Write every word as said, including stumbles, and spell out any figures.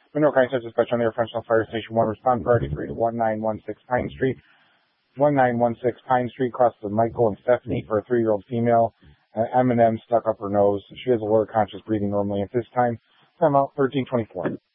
Mineral Kind Dispatch on the Air Frenchtown Fire Station one. Respond priority three to one nine one six Pine Street. one nine one six Pine Street, cross to Michael and Stephanie for a three-year-old female. Uh, M and M stuck up her nose. She has a lower conscious breathing normally at this time. Time out thirteen twenty-four.